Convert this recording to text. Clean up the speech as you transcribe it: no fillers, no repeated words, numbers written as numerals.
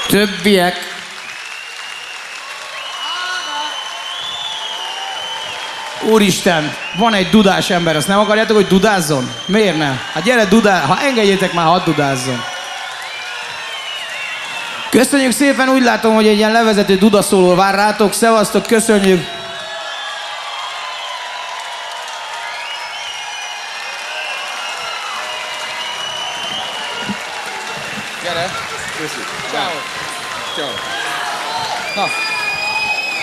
többiek. Úristen, van egy dudás ember, azt nem akarjátok, hogy dudázzon? Miért nem? Hát gyere, ha engedjétek már, hadd dudázzon. Köszönjük szépen, úgy látom, hogy egy ilyen levezető dudaszóló vár rátok. Szevasztok, köszönjük! Gyere! Köszönjük! Ciao! Ciao! Na!